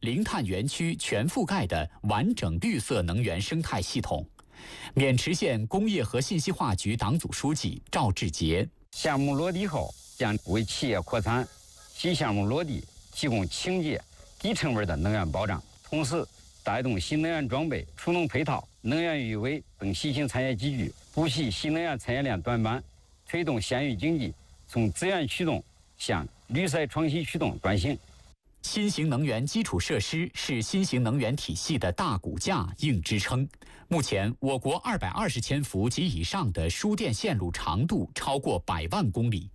零碳园区全覆盖的完整绿色能源生态系统。渑池县工业和信息化局党组书记赵志杰： 项目落地后，将为企业扩产、新项目落地提供清洁、低成本的能源保障，同时带动新能源装备、储能配套、能源预委等新兴产业集聚，补齐新能源产业链短板，推动县域经济从资源驱动向绿色创新驱动转型。 新型能源基础设施是新型能源体系的大骨架、硬支撑。目前，我国220千伏及以上的输电线路长度超过100万公里，